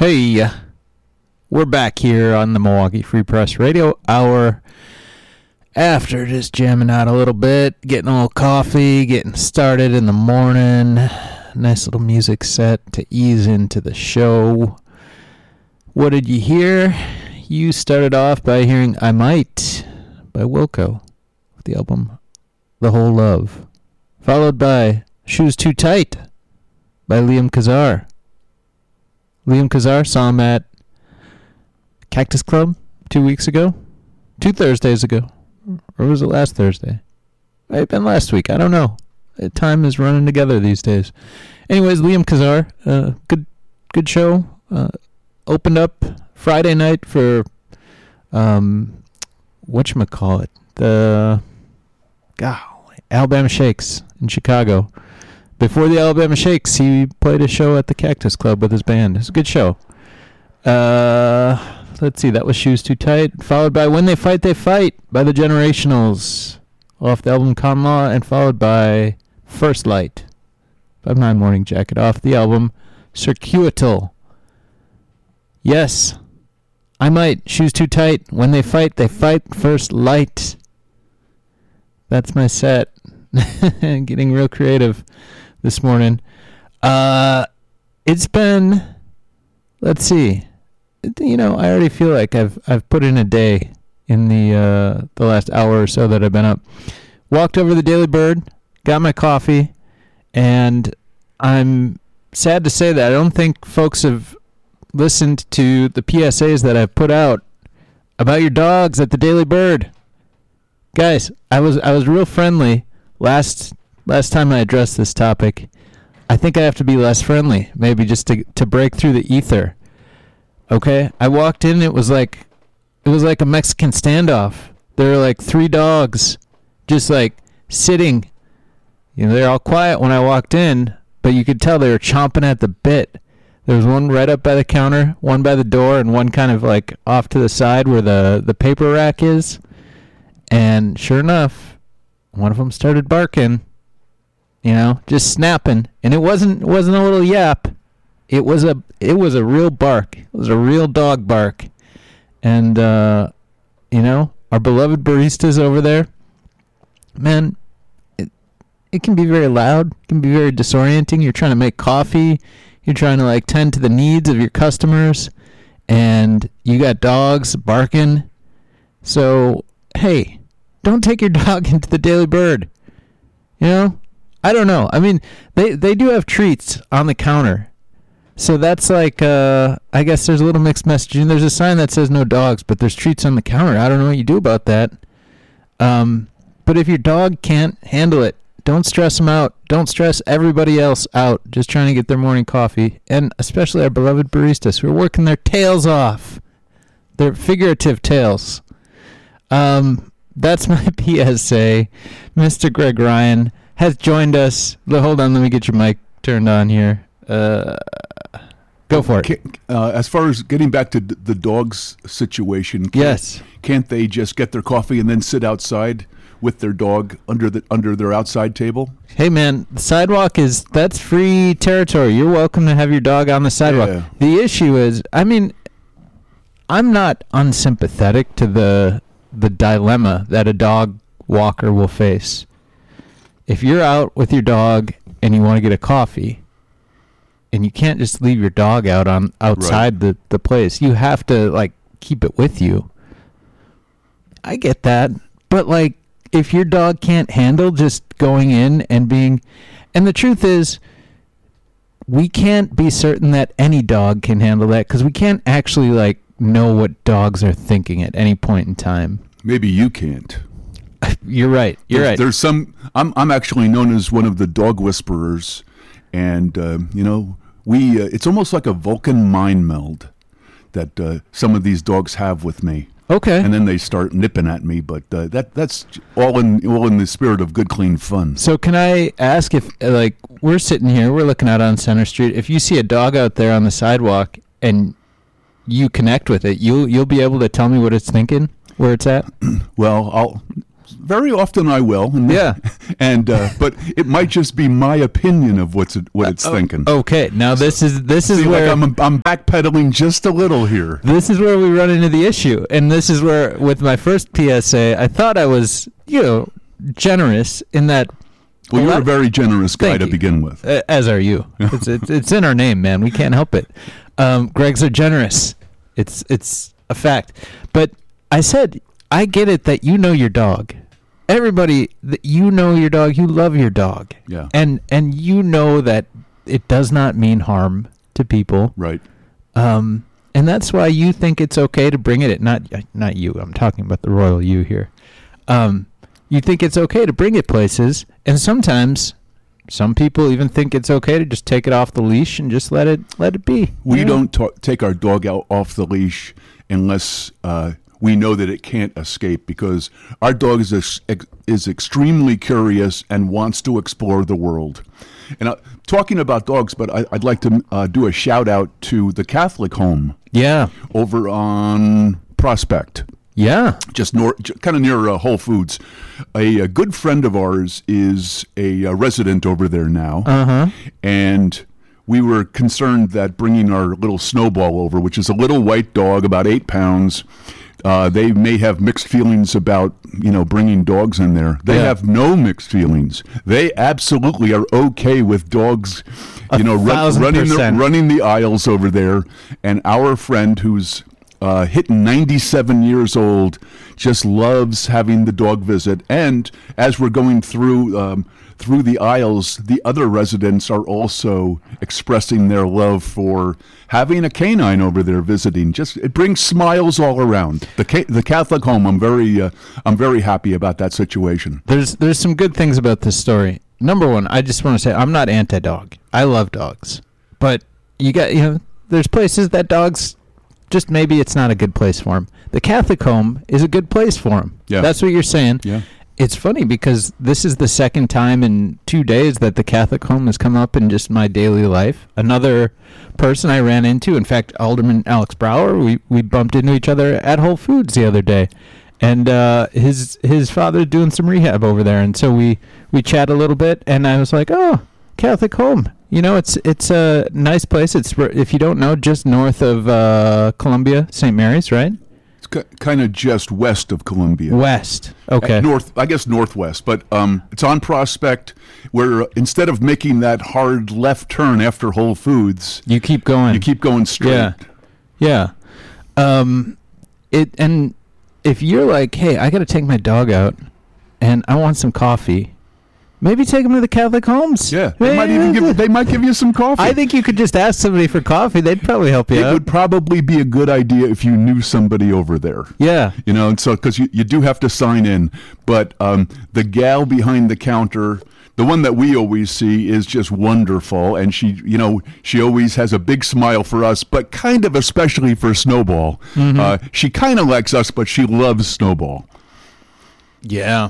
Hey, we're back here on the Milwaukee Free Press Radio Hour. After just jamming out a little bit, getting a little coffee, getting started in the morning. Nice little music set to ease into the show. What did you hear? You started off by hearing I Might by Wilco, the album The Whole Love. Followed by Shoes Too Tight by Liam Kazar. Liam Kazar, saw him at Cactus Club 2 weeks ago. 2 Thursdays ago. Or was it last Thursday? It might have been last week. I don't know. Time is running together these days. Anyways, Liam Kazar, good show. Opened up Friday night for, whatchamacallit, the Alabama Shakes in Chicago. Before the Alabama Shakes, he played a show at the Cactus Club with his band. It's a good show. Let's see, that was Shoes Too Tight, followed by When They Fight, They Fight by the Generationals off the album Con Law, and followed by First Light by My Morning Jacket off the album Circuital. Yes, I Might, Shoes Too Tight, When They Fight, First Light. That's my set. Getting real creative this morning. It's been, let's see, I already feel like I've put in a day in the last hour or so that I've been up. Walked over to the Daily Bird, got my coffee, and I'm sad to say that I don't think folks have listened to the PSAs that I've put out about your dogs at the Daily Bird. Guys, I was real friendly last time I addressed this topic. I think I have to be less friendly, maybe just to break through the ether. Okay? I walked in, it was like a Mexican standoff. There were like 3 dogs just like sitting. They're all quiet when I walked in, but you could tell they were chomping at the bit. There was one right up by the counter, one by the door, and one kind of like off to the side where the paper rack is. And sure enough, one of them started barking, just snapping. And it wasn't a little yap. It was a real bark. It was a real dog bark. And, our beloved baristas over there, man, it can be very loud. It can be very disorienting. You're trying to make coffee. You're trying to, tend to the needs of your customers. And you got dogs barking. So, hey, don't take your dog into the Daily Bird. I don't know. I mean, they do have treats on the counter. So that's like, I guess there's a little mixed messaging. There's a sign that says no dogs, but there's treats on the counter. I don't know what you do about that. But if your dog can't handle it, don't stress them out. Don't stress everybody else out just trying to get their morning coffee. And especially our beloved baristas who are working their tails off. Their figurative tails. That's my PSA. Mr. Greg Ryan has joined us. Hold on, let me get your mic turned on here. Go for it. As far as getting back to the dogs situation, yes. Can't they just get their coffee and then sit outside with their dog under their outside table? Hey man, the sidewalk that's free territory. You're welcome to have your dog on the sidewalk. Yeah. The issue is, I'm not unsympathetic to the dilemma that a dog walker will face. If you're out with your dog and you want to get a coffee, and you can't just leave your dog out outside right. the place. You have to keep it with you. I get that. But if your dog can't handle just going in and being, and the truth is, we can't be certain that any dog can handle that because we can't actually know what dogs are thinking at any point in time. Maybe you can't. You're right. Right. There's some. I'm actually known as one of the dog whisperers, and we. It's almost like a Vulcan mind meld that some of these dogs have with me. Okay. And then they start nipping at me, but that's all in the spirit of good, clean fun. So can I ask if we're sitting here, we're looking out on Center Street. If you see a dog out there on the sidewalk and you connect with it, you'll be able to tell me what it's thinking, where it's at? Well, very often I will. And, Yeah. And but it might just be my opinion of what it's thinking. Okay, now this is See, where like I'm backpedaling just a little here. this is where we run into the issue, and this is where with my first PSA, I thought I was generous in that. Well, you're a very generous guy Thank to you. begin with. As are you. It's in our name, man. We can't help it. Gregs are generous. It's a fact. But I said, I get it that you know your dog. Everybody, you know your dog. You love your dog. Yeah. And you know that it does not mean harm to people. Right. And that's why you think it's okay to bring it. Not you. I'm talking about the royal you here. You think it's okay to bring it places, and sometimes some people even think it's okay to just take it off the leash and just let it be. We don't take our dog out off the leash unless we know that it can't escape, because our dog is extremely curious and wants to explore the world. And talking about dogs, but I'd like to do a shout out to the Catholic Home. Yeah. Over on Prospect. Yeah. Just kind of near Whole Foods. A good friend of ours is a resident over there now. Uh-huh. And we were concerned that bringing our little Snowball over, which is a little white dog, about 8 pounds, they may have mixed feelings about, bringing dogs in there. They have no mixed feelings. They absolutely are okay with dogs, running the aisles over there. And our friend who's hitting 97 years old just loves having the dog visit. And as we're going through the aisles, the other residents are also expressing their love for having a canine over there visiting. It brings smiles all around. The Catholic Home, I'm very happy about that situation. There's some good things about this story. Number one, I just want to say I'm not anti-dog. I love dogs, but there's places that dogs, just maybe it's not a good place for them. The Catholic Home is a good place for them. Yeah. That's what you're saying. Yeah. It's funny because this is the second time in 2 days that the Catholic Home has come up in just my daily life. Another person I ran into, in fact, Alderman Alex Brower, we bumped into each other at Whole Foods the other day. And his father's doing some rehab over there. And so we chat a little bit, and I was like, oh, Catholic Home. It's a nice place. It's, if you don't know, just north of Columbia, St. Mary's, right? It's kind of just west of Columbia. West. Okay. Northwest. But it's on Prospect, where instead of making that hard left turn after Whole Foods, you keep going. You keep going straight. Yeah. And if you're like, hey, I got to take my dog out, and I want some coffee. Maybe take them to the Catholic Homes. Yeah, they might give you some coffee. I think you could just ask somebody for coffee. They'd probably help you out. It would probably be a good idea if you knew somebody over there. Yeah. And so because you do have to sign in. But the gal behind the counter, the one that we always see, is just wonderful. And she always has a big smile for us, but kind of especially for Snowball. Mm-hmm. She kind of likes us, but she loves Snowball. Yeah.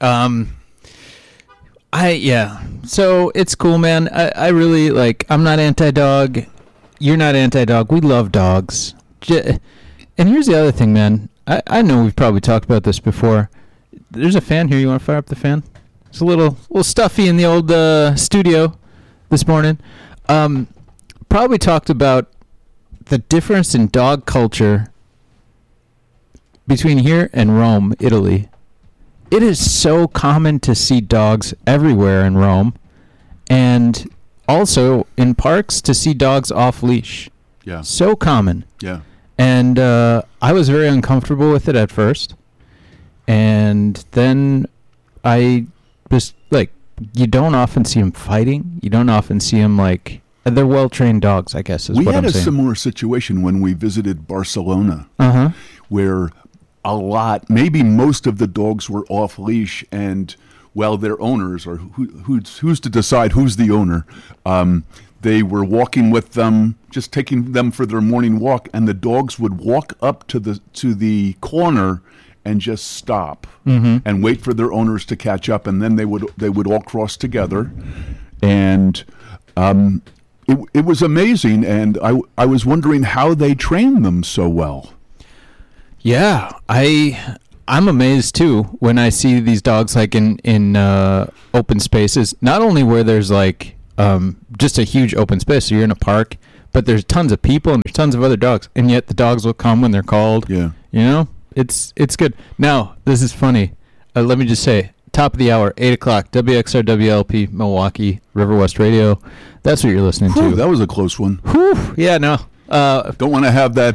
So it's cool, man. I really I'm not anti-dog. You're not anti-dog. We love dogs. And here's the other thing, man. I know we've probably talked about this before. There's a fan here. You want to fire up the fan? It's a little stuffy in the old studio this morning. Probably talked about the difference in dog culture between here and Rome, Italy. It is so common to see dogs everywhere in Rome, and also in parks to see dogs off leash. Yeah. So common. Yeah. And I was very uncomfortable with it at first. And then I just, you don't often see them fighting. You don't often see them, they're well-trained dogs, I guess, is what I'm saying. We had a similar situation when we visited Barcelona, where maybe most of the dogs were off leash, and their owners, or who's to decide who's the owner, they were walking with them, just taking them for their morning walk, and the dogs would walk up to the corner and just stop and wait for their owners to catch up, and then they would all cross together, and it was amazing, and I was wondering how they trained them so well. Yeah, I I'm amazed too when I see these dogs like in open spaces. Not only where there's like just a huge open space, so you're in a park, but there's tons of people and there's tons of other dogs, and yet the dogs will come when they're called. Yeah. You know, it's good. Now, this is funny. Let me just say, top of the hour, 8 o'clock, WXR WLP, Milwaukee, River West Radio. That's what you're listening Whew, to. that was a close one. Whew, yeah, no. Don't want to have that.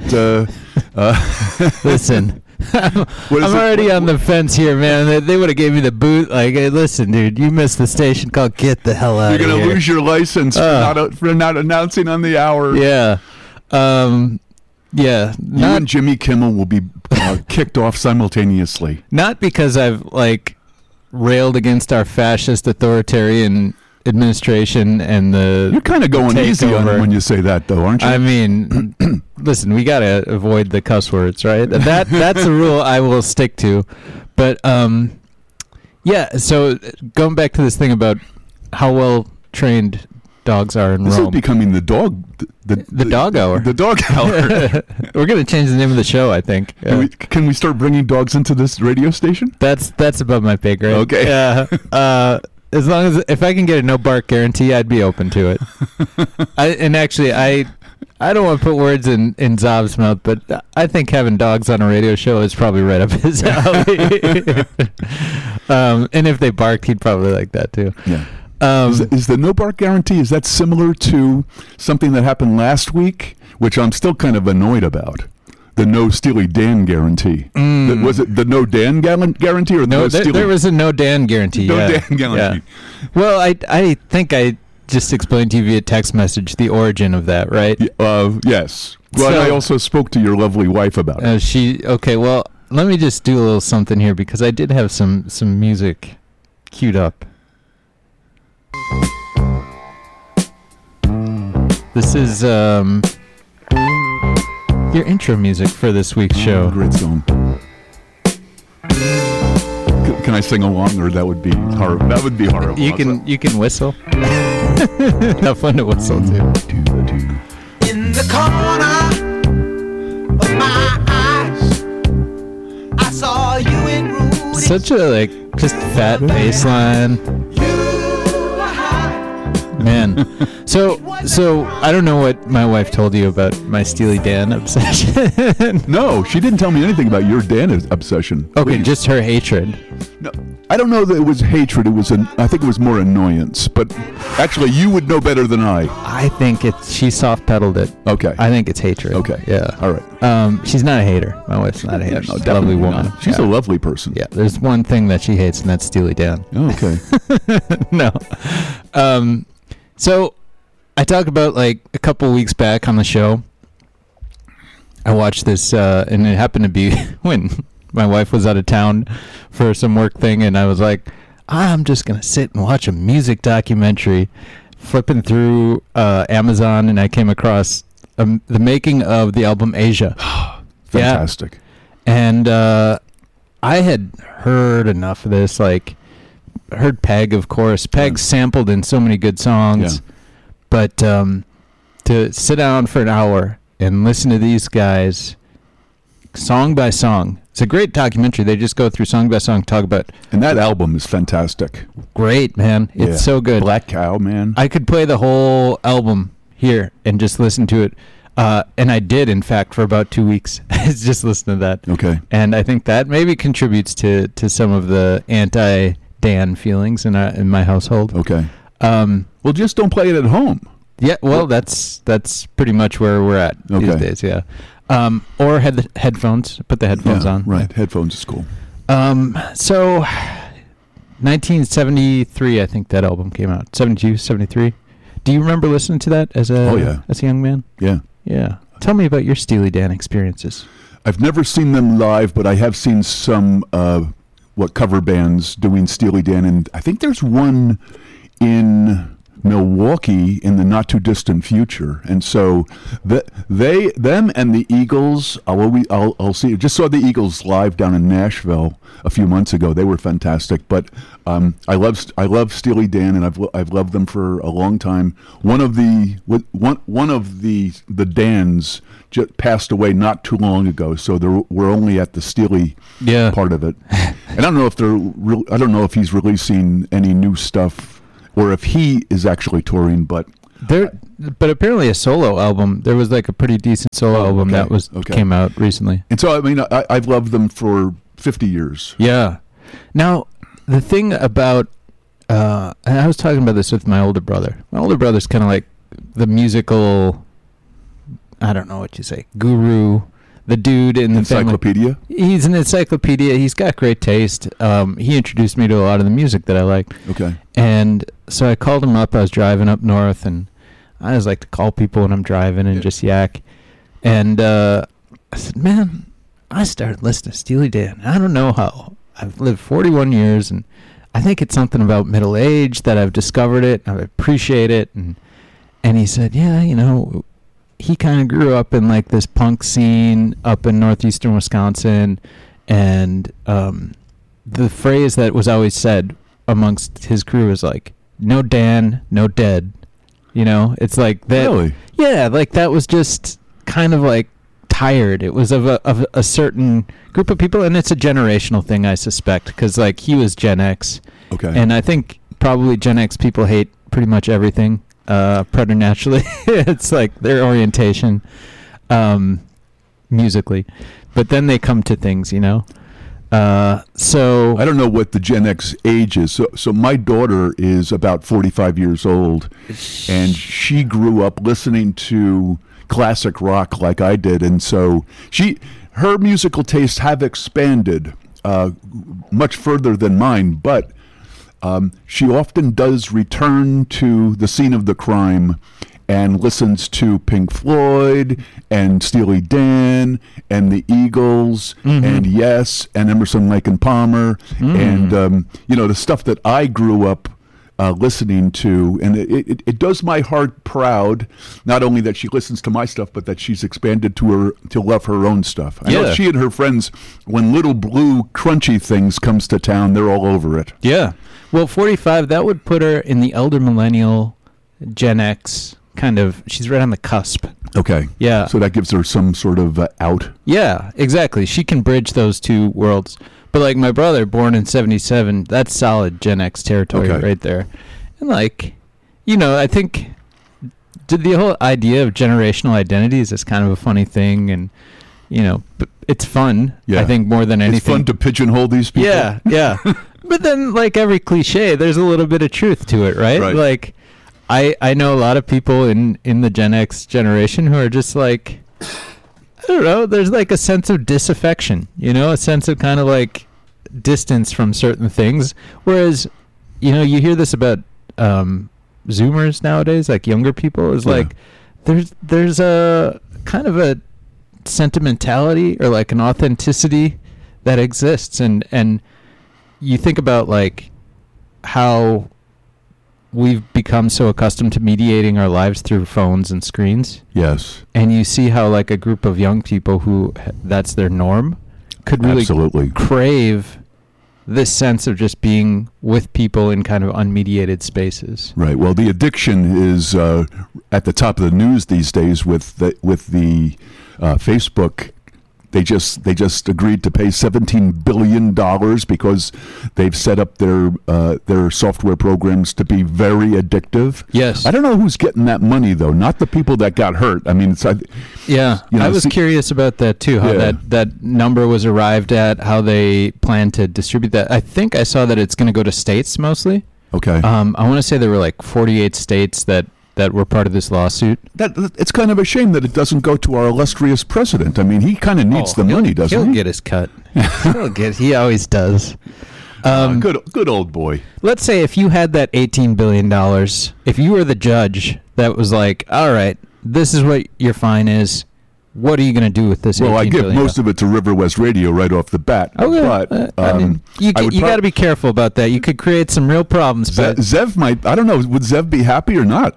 Listen. I'm What is it? already on the fence here, man. They would have gave me the boot. Like, hey, listen, dude, you missed the station call. Get the hell out You're of going here. to lose your license for not announcing on the hour. Yeah. Yeah. You and Jimmy Kimmel will be kicked off simultaneously. Not because I've, like, railed against our fascist authoritarian administration and the You're kind of going easy on takeover. them when you say that, though, aren't you? I mean, listen, we gotta avoid the cuss words, right? That's a rule I will stick to. But yeah. So going back to this thing about how well trained dogs are in this is Rome. becoming the dog. The dog hour. The dog hour. We're gonna change the name of the show, I think. Can we start bringing dogs into this radio station? That's above my pay grade. Okay. Yeah. As long as if I can get a no bark guarantee, I'd be open to it. I don't want to put words in Zob's mouth, but I think having dogs on a radio show is probably right up his alley. And if they barked, he'd probably like that too. Yeah. Is the no bark guarantee, is that similar to something that happened last week, which I'm still kind of annoyed about? The no Steely Dan guarantee. Was it the no Dan guarantee or No, no Steely? there was a no Dan guarantee. No yeah. Dan guarantee. Yeah. Well, I think I just explained to you via text message the origin of that, right? Yes. Well, So- I also spoke to your lovely wife about it. Okay, well, let me just do a little something here because I did have some music queued up. This is your intro music for this week's show. Great song. Can I sing along, or that would be horrible? That would be horrible. You can whistle. Have fun to whistle too. In the corner of my eyes, I saw you in Rudy. Such a like just fat bass line. Man. So I don't know what my wife told you about my Steely Dan obsession. No, she didn't tell me anything about your Dan obsession. Okay, Please. just her hatred. No, I don't know that it was hatred. I think it was more annoyance. But actually, you would know better than I. I think she soft pedaled it. Okay. I think it's hatred. Okay. Yeah. All right. She's not a hater. My wife's not a hater. Yeah, no, She's a definitely lovely woman. not. She's yeah. a lovely person. Yeah. There's one thing that she hates, and that's Steely Dan. Oh, okay. No. So I talked about like a couple weeks back on the show. I watched this, and it happened to be when my wife was out of town for some work thing, and I was like, I'm just gonna sit and watch a music documentary. Flipping through Amazon, and I came across the making of the album Asia. Fantastic. And I had heard enough of this, like heard Peg, of course. Peg sampled in so many good songs. Yeah. But to sit down for an hour and listen to these guys song by song. It's a great documentary. They just go through song by song, talk about. And that album is fantastic. Great, man. It's Yeah. so good. Black Cow, man. I could play the whole album here and just listen to it. And I did, in fact, for about 2 weeks. Just listen to that. Okay. And I think that maybe contributes to some of the anti-Dan feelings in my household. Okay. Well, just don't play it at home. Yeah, well, that's pretty much where we're at these Okay. days, yeah. Or headphones. Put the headphones on. Right. Headphones is cool. So, 1973, I think that album came out. 72, 73. Do you remember listening to that as a young man? Yeah. Yeah. Tell me about your Steely Dan experiences. I've never seen them live, but I have seen some cover bands doing Steely Dan, and I think there's one in Milwaukee in the not too distant future, and so them and the Eagles. I'll see. Just saw the Eagles live down in Nashville a few months ago. They were fantastic. But I love Steely Dan, and I've loved them for a long time. One of the Dans just passed away not too long ago, so we're only at the Steely part of it. And I don't know if I don't know if he's releasing any new stuff, or if he is actually touring, but apparently a solo album. There was like a pretty decent solo album that came out recently. And so I mean, I've loved them for 50 years. Yeah. Now the thing about and I was talking about this with my older brother. My older brother's kind of like the musical, I don't know what you say, guru, the dude in the encyclopedia. He's an encyclopedia. He's got great taste. He introduced me to a lot of the music that I liked. Okay. And so I called him up. I was driving up north, and I always like to call people when I'm driving and just yak. And I said, man, I started listening to Steely Dan. I don't know how. I've lived 41 years, and I think it's something about middle age that I've discovered it. I appreciate it. And he said, yeah, you know, he kind of grew up in like this punk scene up in northeastern Wisconsin, and the phrase that was always said amongst his crew was like, no Dan, no dead. You know, it's like that. Really? Yeah, like that was just kind of like tired. It was of a certain group of people, and it's a generational thing, I suspect, because like he was Gen X. Okay. And I think probably Gen X people hate pretty much everything preternaturally. It's like their orientation musically, but then they come to things, you know. So I don't know what the Gen X age is. So my daughter is about 45 years old, and she grew up listening to classic rock like I did, and so her musical tastes have expanded much further than mine, but she often does return to the scene of the crime and listens to Pink Floyd and Steely Dan and the Eagles and Yes and Emerson, Lake and Palmer and you know, the stuff that I grew up listening to, and it does my heart proud, not only that she listens to my stuff, but that she's expanded to love her own stuff. I know she and her friends, when Little Blue Crunchy Things comes to town, they're all over it. Yeah. Well, 45, that would put her in the elder millennial, Gen X kind of. She's right on the cusp. Okay. Yeah. So that gives her some sort of out. Yeah, exactly. She can bridge those two worlds. But like my brother, born in 77, that's solid Gen X territory right there. And like, you know, I think the whole idea of generational identities is kind of a funny thing, and you know, it's fun. Yeah. I think more than anything. It's fun to pigeonhole these people. Yeah, yeah. But then, like every cliche, there's a little bit of truth to it, right? Like, I know a lot of people in the Gen X generation who are just like, I don't know, there's like a sense of disaffection, you know, a sense of kind of like distance from certain things. Whereas, you know, you hear this about Zoomers nowadays, like younger people, is like, there's a kind of a sentimentality or like an authenticity that exists. And you think about like how we've become so accustomed to mediating our lives through phones and screens. Yes. And you see how like a group of young people who that's their norm could really crave this sense of just being with people in kind of unmediated spaces. Right. Well, the addiction is at the top of the news these days with the Facebook. They just agreed to pay $17 billion because they've set up their software programs to be very addictive. Yes. I don't know who's getting that money though. Not the people that got hurt. I mean, it's yeah. You know, I was curious about that too. How that number was arrived at. How they plan to distribute that. I think I saw that it's going to go to states mostly. Okay. I want to say there were like 48 states that were part of this lawsuit. It's kind of a shame that it doesn't go to our illustrious president. I mean, he kind of needs the money, doesn't he? He'll get his cut. He always does. Good old boy. Let's say if you had that $18 billion, if you were the judge that was like, all right, this is what your fine is, what are you going to do with this? Well, I $18 give billion? most of it to River West Radio right off the bat. Okay. But I mean, you I would got to be careful about that. You could create some real problems. But Zev might. I don't know. Would Zev be happy or not?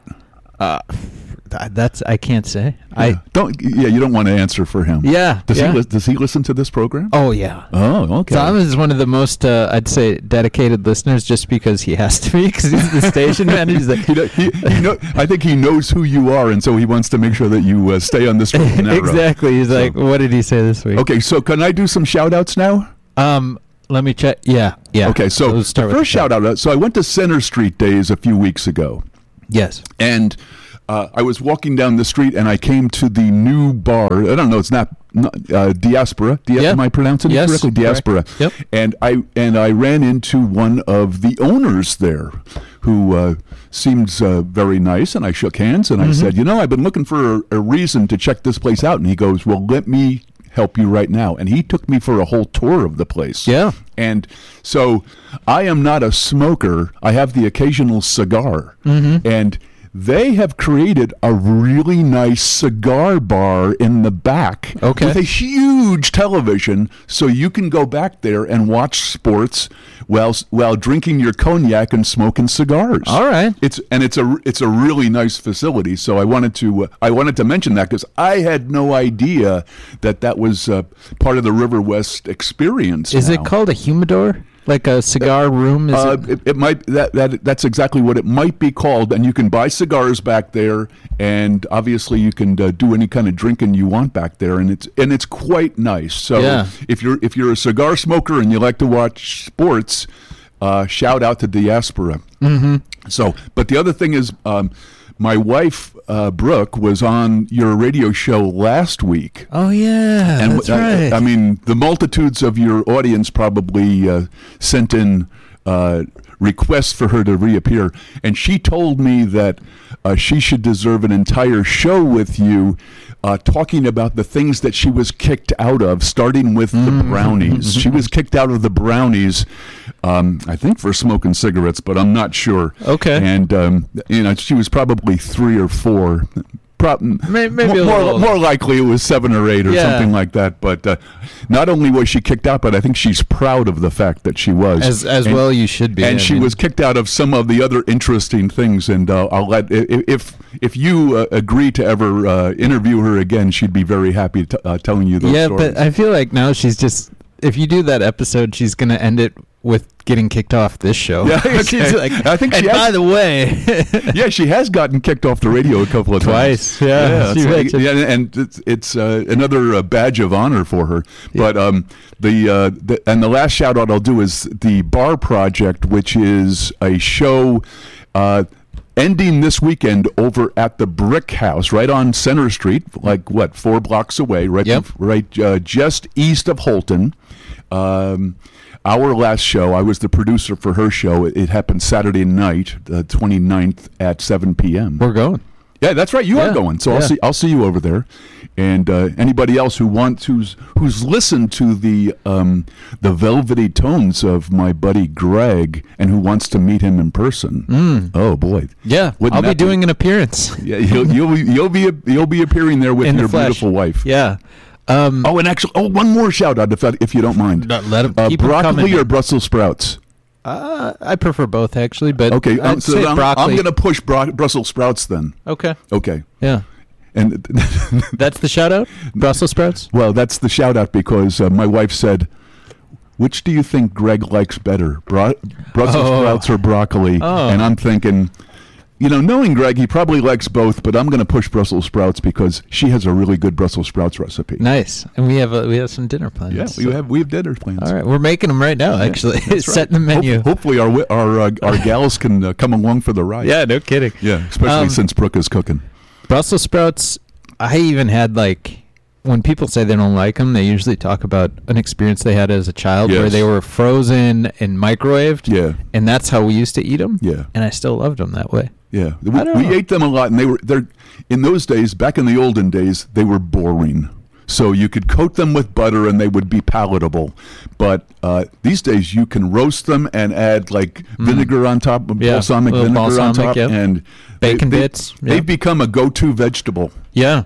that's I can't say. You don't want to answer for him. Yeah. Does he listen to this program? Oh yeah. Oh, okay. Tom is one of the most, I'd say, dedicated listeners, just because he has to be, because he's the station manager. He's like, I think he knows who you are, and so he wants to make sure that you stay on this road. exactly. He's like, what did he say this week? Okay, so can I do some shout-outs now? Let me check. Yeah. Okay, so let's start the with first shout-out. So I went to Center Street Days a few weeks ago. Yes. And I was walking down the street, and I came to the new bar. I don't know. It's not Diaspora. Am I pronouncing it correctly? Diaspora. Yep. And I ran into one of the owners there, who seems very nice. And I shook hands, and I said, I've been looking for a reason to check this place out. And he goes, well, let me help you right now. And he took me for a whole tour of the place. Yeah. And so I am not a smoker. I have the occasional cigar. And they have created a really nice cigar bar in the back with a huge television, so you can go back there and watch sports while drinking your cognac and smoking cigars. All right. It's a really nice facility. So I wanted to mention that, because I had no idea that was part of the River West experience. Is it called a humidor? Like a cigar room? It might that's exactly what it might be called, and you can buy cigars back there, and obviously you can do any kind of drinking you want back there, and it's quite nice. So if you're a cigar smoker and you like to watch sports, shout out to Diaspora. So, but the other thing is, my wife Brooke was on your radio show last week. Oh yeah, and that's right. I mean, the multitudes of your audience probably sent in requests for her to reappear, and she told me that she should deserve an entire show with you, talking about the things that she was kicked out of, starting with the brownies. She was kicked out of the brownies, I think for smoking cigarettes, but I'm not sure. Okay. And she was probably 3 or 4. Maybe more likely it was 7 or 8 or something like that. But not only was she kicked out, but I think she's proud of the fact that she was. As well you should be. And she was kicked out of some of the other interesting things. And I'll let if you agree to ever interview her again, she'd be very happy telling you those stories. Yeah, but I feel like now she's just, if you do that episode, she's going to end it with getting kicked off this show. Yeah, okay. She's like, I think by the way, yeah, she has gotten kicked off the radio a couple of times. Twice. Yeah, and it's another badge of honor for her. Yeah. But the last shout out I'll do is the Bar Project, which is a show ending this weekend over at the Brick House, right on Center Street, 4 blocks away, just east of Holton. Our last show, I was the producer for her show. It happened Saturday night, the 29th at 7 p.m. We're going. Yeah, that's right. You are going. So I'll see you over there. And anybody else who's listened to the velvety tones of my buddy Greg and who wants to meet him in person. Oh boy. Yeah, I'll be doing an appearance. Yeah, you'll be appearing there with your beautiful wife. Yeah. And actually, one more shout out if you don't mind. Let him keep broccoli or Brussels sprouts. I prefer both actually, but okay. I'd say broccoli. I'm going to push Brussels sprouts then. Okay. Yeah. And that's the shout out? Brussels sprouts? Well, that's the shout out because my wife said, which do you think Greg likes better, Brussels sprouts or broccoli? And I'm thinking, knowing Greg, he probably likes both, but I'm going to push Brussels sprouts because she has a really good Brussels sprouts recipe. Nice. And we have some dinner plans. Yeah, we have dinner plans. All right, we're making them right now, actually. Setting the menu. Hopefully our gals can come along for the ride. Yeah, no kidding. Yeah, especially since Brooke is cooking. Brussels sprouts, I even had when people say they don't like them, they usually talk about an experience they had as a child where they were frozen and microwaved. Yeah. And that's how we used to eat them. Yeah. And I still loved them that way. Yeah. We ate them a lot, and they're in those days, back in the olden days, they were boring. So you could coat them with butter and they would be palatable. But these days you can roast them and add vinegar on top, balsamic vinegar on top, and bacon bits. They've become a go-to vegetable. Yeah.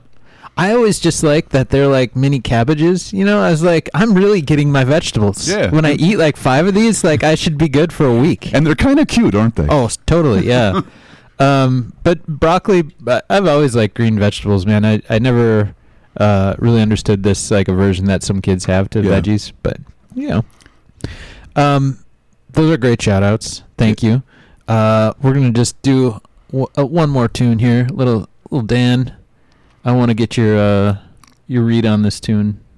I always just like that they're like mini cabbages. You know, I was like, I'm really getting my vegetables. Yeah. When I eat like 5 of these, like I should be good for a week. And they're kind of cute, aren't they? Oh, totally, yeah. But broccoli, I've always liked green vegetables, man. I never really understood this like aversion that some kids have to Yeah. veggies, but you know. Those are great shout outs. Thank you. We're gonna just do one more tune here. Little Dan, I want to get your read on this tune.